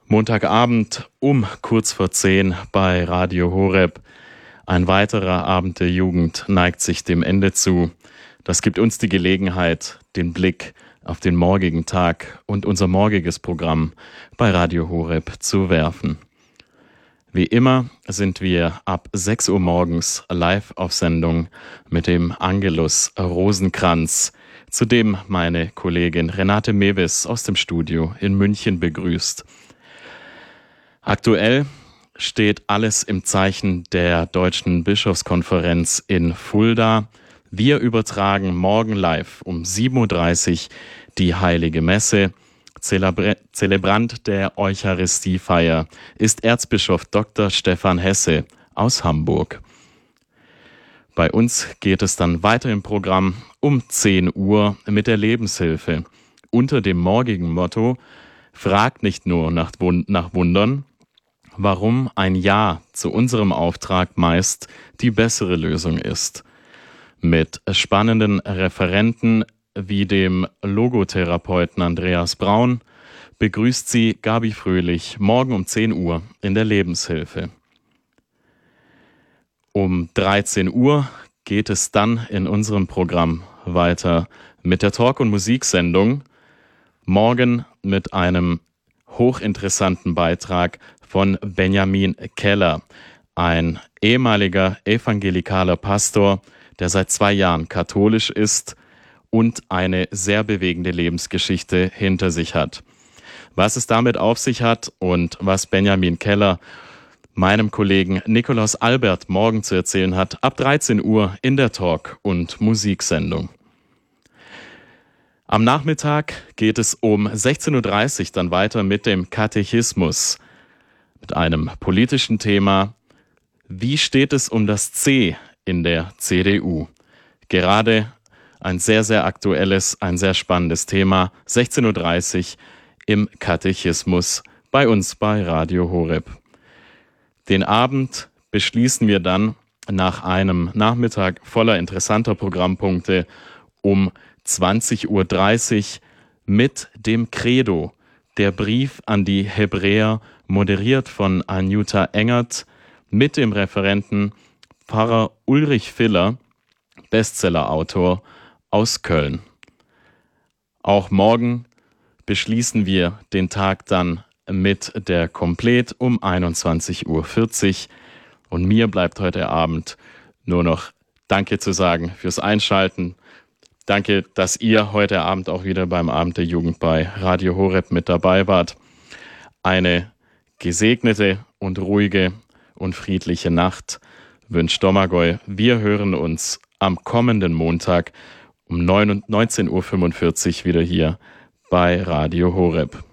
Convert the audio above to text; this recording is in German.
Montagabend um kurz vor 10 bei Radio Horeb. Ein weiterer Abend der Jugend neigt sich dem Ende zu. Das gibt uns die Gelegenheit, den Blick auf den morgigen Tag und unser morgiges Programm bei Radio Horeb zu werfen. Wie immer sind wir ab 6 Uhr morgens live auf Sendung mit dem Angelus Rosenkranz, zu dem meine Kollegin Renate Mewis aus dem Studio in München begrüßt. Aktuell steht alles im Zeichen der Deutschen Bischofskonferenz in Fulda. Wir übertragen morgen live um 7.30 Uhr die Heilige Messe. Zelebrant der Eucharistiefeier ist Erzbischof Dr. Stefan Hesse aus Hamburg. Bei uns geht es dann weiter im Programm um 10 Uhr mit der Lebenshilfe unter dem morgigen Motto: Fragt nicht nur nach Wundern, warum ein Ja zu unserem Auftrag meist die bessere Lösung ist. Mit spannenden Referenten wie dem Logotherapeuten Andreas Braun begrüßt sie Gabi Fröhlich morgen um 10 Uhr in der Lebenshilfe. Um 13 Uhr geht es dann in unserem Programm weiter mit der Talk- und Musiksendung. Morgen mit einem hochinteressanten Beitrag von Benjamin Keller, ein ehemaliger evangelikaler Pastor, der seit 2 Jahren katholisch ist und eine sehr bewegende Lebensgeschichte hinter sich hat. Was es damit auf sich hat und was Benjamin Keller meinem Kollegen Nikolaus Albert morgen zu erzählen hat, ab 13 Uhr in der Talk- und Musiksendung. Am Nachmittag geht es um 16.30 Uhr dann weiter mit dem Katechismus, mit einem politischen Thema. Wie steht es um das C in der CDU? Gerade ein sehr, sehr aktuelles, ein sehr spannendes Thema. 16.30 Uhr im Katechismus bei uns bei Radio Horeb. Den Abend beschließen wir dann nach einem Nachmittag voller interessanter Programmpunkte um 20.30 Uhr mit dem Credo, der Brief an die Hebräer, moderiert von Anjuta Engert, mit dem Referenten Pfarrer Ulrich Filler, Bestsellerautor aus Köln. Auch morgen beschließen wir den Tag dann mit der Komplett um 21.40 Uhr. Und mir bleibt heute Abend nur noch Danke zu sagen fürs Einschalten. Danke, dass ihr heute Abend auch wieder beim Abend der Jugend bei Radio Horeb mit dabei wart. Eine gesegnete und ruhige und friedliche Nacht wünscht Domagoj. Wir hören uns am kommenden Montag um 19.45 Uhr wieder hier bei Radio Horeb.